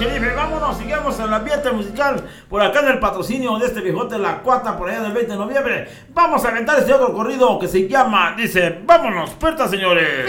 Chirife, vámonos, sigamos en el ambiente musical. Por acá en el patrocinio de este viejote, La Cuata, por allá del 20 de noviembre. Vamos a aventar este otro corrido que se llama, dice, vámonos, puerta, señores.